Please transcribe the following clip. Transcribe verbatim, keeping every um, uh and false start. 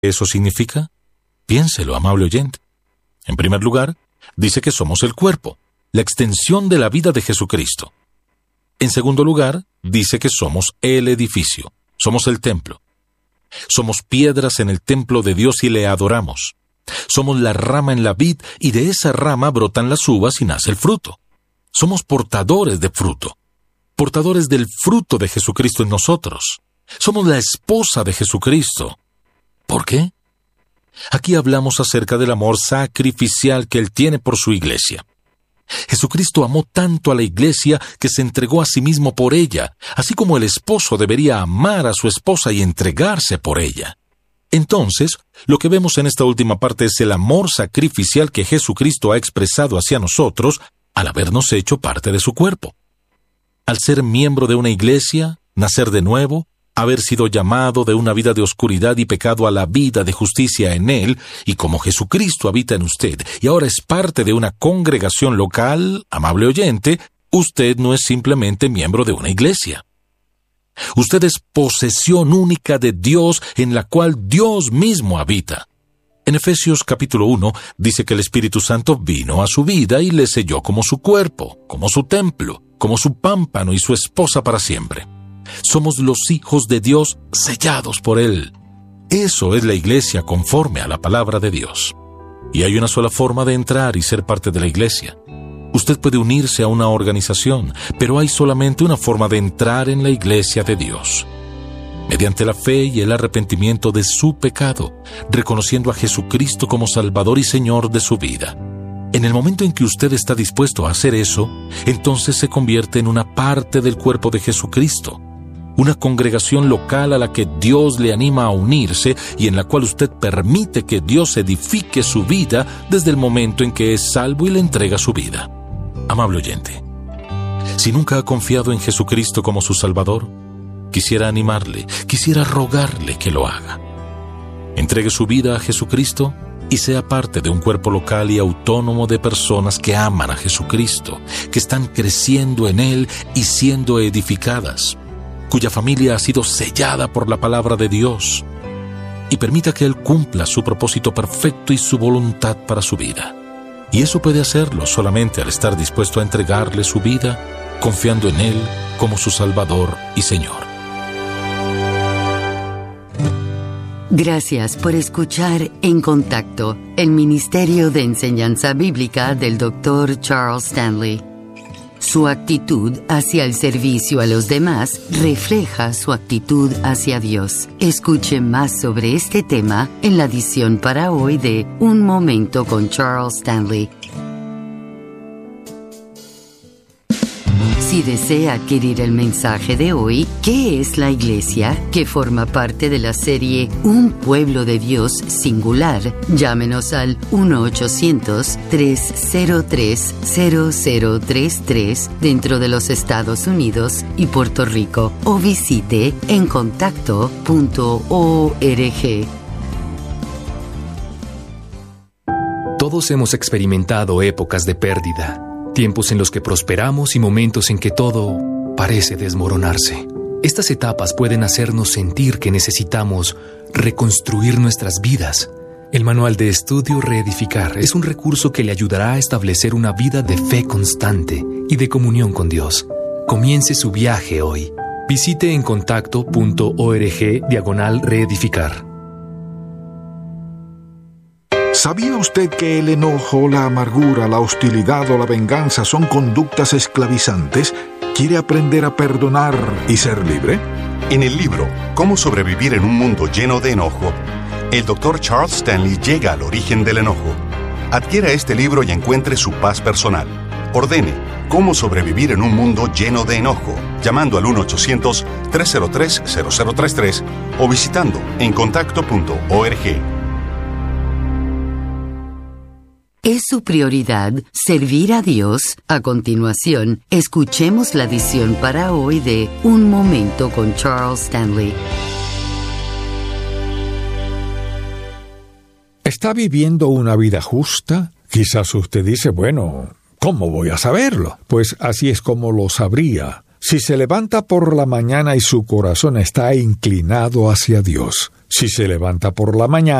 eso significa? Piénselo, amable oyente. En primer lugar, dice que somos el cuerpo, la extensión de la vida de Jesucristo. En segundo lugar, dice que somos el edificio, somos el templo. Somos piedras en el templo de Dios y le adoramos. Somos la rama en la vid y de esa rama brotan las uvas y nace el fruto. Somos portadores de fruto, portadores del fruto de Jesucristo en nosotros. Somos la esposa de Jesucristo. ¿Por qué? Aquí hablamos acerca del amor sacrificial que Él tiene por su iglesia. Jesucristo amó tanto a la iglesia que se entregó a sí mismo por ella, así como el esposo debería amar a su esposa y entregarse por ella. Entonces, lo que vemos en esta última parte es el amor sacrificial que Jesucristo ha expresado hacia nosotros al habernos hecho parte de su cuerpo. Al ser miembro de una iglesia, nacer de nuevo, haber sido llamado de una vida de oscuridad y pecado a la vida de justicia en Él, y como Jesucristo habita en usted y ahora es parte de una congregación local, amable oyente, usted no es simplemente miembro de una iglesia. Usted es posesión única de Dios en la cual Dios mismo habita. En Efesios capítulo uno dice que el Espíritu Santo vino a su vida y le selló como su cuerpo, como su templo, como su pámpano y su esposa para siempre. Somos los hijos de Dios sellados por Él. Eso es la iglesia conforme a la palabra de Dios. Y hay una sola forma de entrar y ser parte de la iglesia. Usted puede unirse a una organización, pero hay solamente una forma de entrar en la iglesia de Dios. Mediante la fe y el arrepentimiento de su pecado, reconociendo a Jesucristo como Salvador y Señor de su vida. En el momento en que usted está dispuesto a hacer eso, entonces se convierte en una parte del cuerpo de Jesucristo. Una congregación local a la que Dios le anima a unirse y en la cual usted permite que Dios edifique su vida desde el momento en que es salvo y le entrega su vida. Amable oyente, si nunca ha confiado en Jesucristo como su Salvador, quisiera animarle, quisiera rogarle que lo haga. Entregue su vida a Jesucristo y sea parte de un cuerpo local y autónomo de personas que aman a Jesucristo, que están creciendo en Él y siendo edificadas, cuya familia ha sido sellada por la palabra de Dios, y permita que Él cumpla su propósito perfecto y su voluntad para su vida. Y eso puede hacerlo solamente al estar dispuesto a entregarle su vida, confiando en Él como su Salvador y Señor. Gracias por escuchar En Contacto, el Ministerio de Enseñanza Bíblica del doctor Charles Stanley. Su actitud hacia el servicio a los demás refleja su actitud hacia Dios. Escuche más sobre este tema en la edición para hoy de Un Momento con Charles Stanley. Si desea adquirir el mensaje de hoy, ¿qué es la iglesia?, que forma parte de la serie Un Pueblo de Dios Singular, llámenos al uno ochocientos, tres cero tres, cero cero tres tres dentro de los Estados Unidos y Puerto Rico o visite en contacto punto org. Todos hemos experimentado épocas de pérdida. Tiempos en los que prosperamos y momentos en que todo parece desmoronarse. Estas etapas pueden hacernos sentir que necesitamos reconstruir nuestras vidas. El Manual de Estudio Reedificar es un recurso que le ayudará a establecer una vida de fe constante y de comunión con Dios. Comience su viaje hoy. Visite en contacto punto org diagonal reedificar. ¿Sabía usted que el enojo, la amargura, la hostilidad o la venganza son conductas esclavizantes? ¿Quiere aprender a perdonar y ser libre? En el libro Cómo sobrevivir en un mundo lleno de enojo, el doctor Charles Stanley llega al origen del enojo. Adquiera este libro y encuentre su paz personal. Ordene Cómo sobrevivir en un mundo lleno de enojo, llamando al uno ochocientos, tres cero tres, cero cero tres tres o visitando en contacto punto org. ¿Es su prioridad servir a Dios? A continuación, escuchemos la edición para hoy de Un Momento con Charles Stanley. ¿Está viviendo una vida justa? Quizás usted dice, bueno, ¿cómo voy a saberlo? Pues así es como lo sabría. Si se levanta por la mañana y su corazón está inclinado hacia Dios, Si se levanta por la mañana,